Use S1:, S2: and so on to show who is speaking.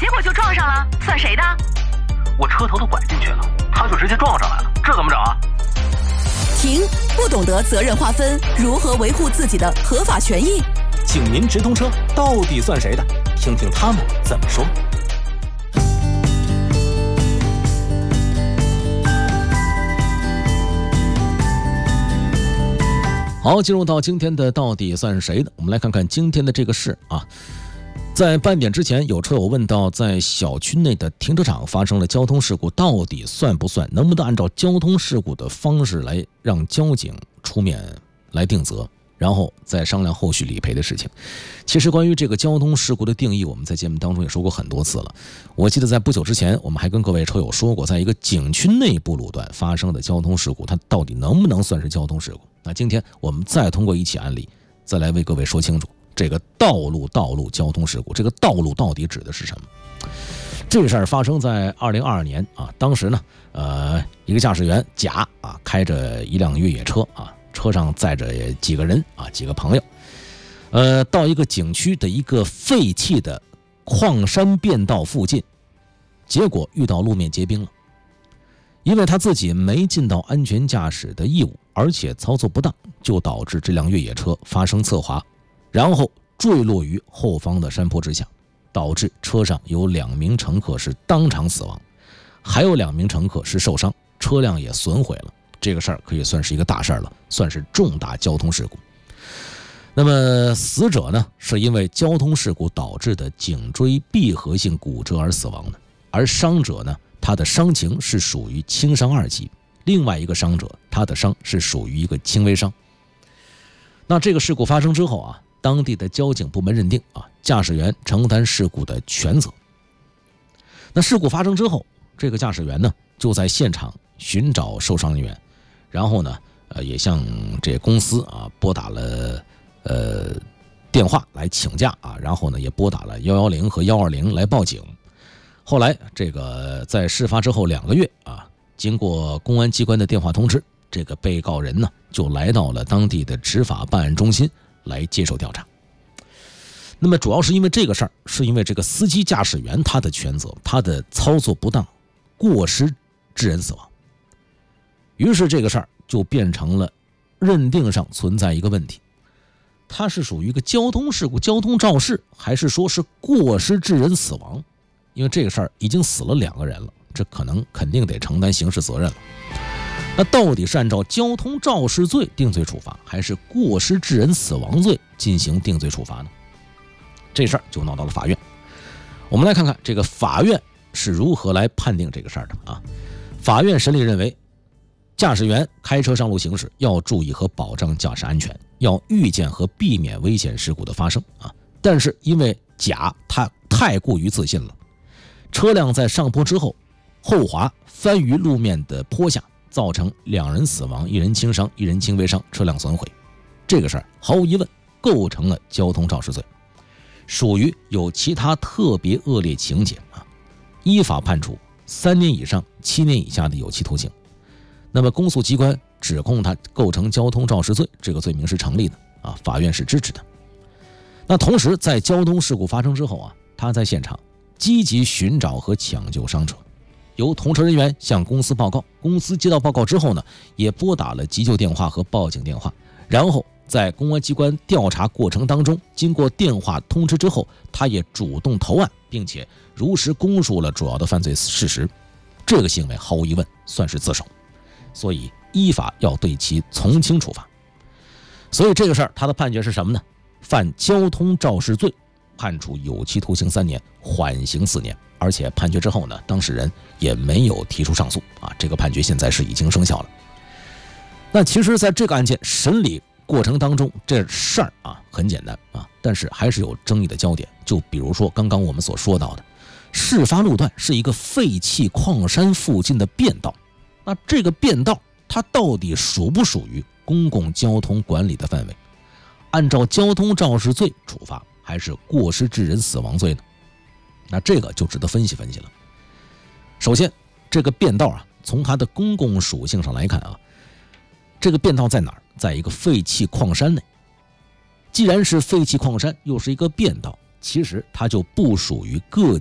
S1: 结果就撞上了，算谁的？
S2: 我车头都拐进去了，他就直接撞上来了，这怎么整啊？
S3: 停！不懂得责任划分，如何维护自己的合法权益？
S4: 请您直通车到底算谁的？听听他们怎么说。
S5: 好，进入到今天的到底算谁的，我们来看看今天的这个事啊。在半点之前，有车友问到，在小区内的停车场发生了交通事故，到底算不算？能不能按照交通事故的方式来让交警出面来定责，然后再商量后续理赔的事情？其实关于这个交通事故的定义，我们在节目当中也说过很多次了。我记得在不久之前，我们还跟各位车友说过，在一个景区内部路段发生的交通事故，它到底能不能算是交通事故？那今天我们再通过一起案例，再来为各位说清楚这个道路交通事故，这个道路到底指的是什么？这事儿发生在2022年啊，当时呢，一个驾驶员甲啊开着一辆越野车啊，车上载着几个人啊，几个朋友，到一个景区的一个废弃的矿山便道附近，结果遇到路面结冰了。因为他自己没尽到安全驾驶的义务，而且操作不当，就导致这辆越野车发生侧滑，然后坠落于后方的山坡之下，导致车上有2名乘客是当场死亡，还有2名乘客是受伤，车辆也损毁了。这个事儿可以算是一个大事了，算是重大交通事故。那么死者呢，是因为交通事故导致的颈椎闭合性骨折而死亡的，而伤者呢，他的伤情是属于轻伤2级，另外一个伤者他的伤是属于一个轻微伤。那这个事故发生之后啊，当地的交警部门认定啊，驾驶员承担事故的全责。那事故发生之后，这个驾驶员呢就在现场寻找受伤人员，然后呢也向这公司啊拨打了电话来请假啊，然后呢也拨打了110和120来报警。后来这个在事发之后2个月啊，经过公安机关的电话通知，这个被告人呢就来到了当地的执法办案中心来接受调查。那么主要是因为这个事儿，是因为这个司机驾驶员他的全责，他的操作不当，过失致人死亡。于是这个事儿就变成了认定上存在一个问题，它是属于一个交通事故、交通肇事，还是说是过失致人死亡？因为这个事儿已经死了2个人了，这肯定得承担刑事责任了。那到底是按照交通肇事罪定罪处罚，还是过失致人死亡罪进行定罪处罚呢？这事儿就闹到了法院。我们来看看这个法院是如何来判定这个事儿的啊。法院审理认为，驾驶员开车上路行驶要注意和保障驾驶安全，要预见和避免危险事故的发生啊。但是因为甲他太过于自信了，车辆在上坡之后后滑翻于路面的坡下，造成2人死亡，1人轻伤，1人轻微伤，车辆损毁。这个事儿毫无疑问构成了交通肇事罪，属于有其他特别恶劣情节啊，依法判处3年以上7年以下的有期徒刑。那么公诉机关指控他构成交通肇事罪，这个罪名是成立的啊，法院是支持的。那同时在交通事故发生之后啊，他在现场积极寻找和抢救伤者，由同车人员向公司报告，公司接到报告之后呢，也拨打了急救电话和报警电话，然后在公安机关调查过程当中，经过电话通知之后，他也主动投案，并且如实供述了主要的犯罪事实。这个行为毫无疑问算是自首，所以依法要对其从轻处罚。所以这个事儿他的判决是什么呢？犯交通肇事罪，判处有期徒刑3年，缓刑4年。而且判决之后呢，当事人也没有提出上诉啊，这个判决现在是已经生效了。那其实在这个案件审理过程当中，这事儿啊很简单啊，但是还是有争议的焦点。就比如说刚刚我们所说到的，事发路段是一个废弃矿山附近的便道，那这个便道它到底属不属于公共交通管理的范围？按照交通肇事罪处罚，还是过失致人死亡罪呢？那这个就值得分析分析了。首先，这个便道啊，从它的公共属性上来看啊，这个便道在哪儿？在一个废弃矿山内。既然是废弃矿山，又是一个便道，其实它就不属于个